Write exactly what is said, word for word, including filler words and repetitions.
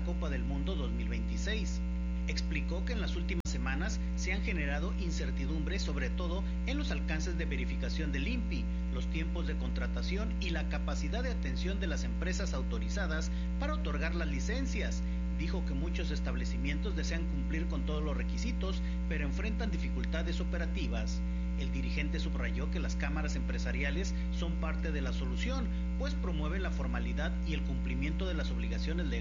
Copa del Mundo dos mil veintiséis. Explicó que en las últimas semanas se han generado incertidumbres, sobre todo en los alcances de verificación del I N P I, los tiempos de contratación y la capacidad de atención de las empresas autorizadas para otorgar las licencias. Dijo que muchos establecimientos desean cumplir con todos los requisitos, pero enfrentan dificultades operativas. El dirigente subrayó que las cámaras empresariales son parte de la solución, pues promueven la formalidad y el cumplimiento de las obligaciones legales